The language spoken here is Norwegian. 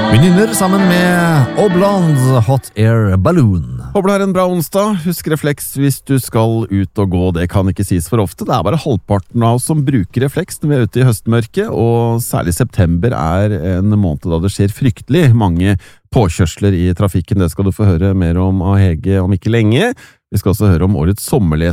Vi nynner sammen med Oblonds Hot Air Balloon. Håper du har en bra onsdag. Husk refleks hvis du skal ut og gå. Det kan ikke sies for ofte. Det er bare halvparten av oss som bruker refleks når vi er ute i høstmørket, og særlig september er en måned da det skjer fryktelig mange påkjørsler i trafikken. Det skal du få høre mer om av Hege om ikke lenge. Vi skal også høre om årets sommerlese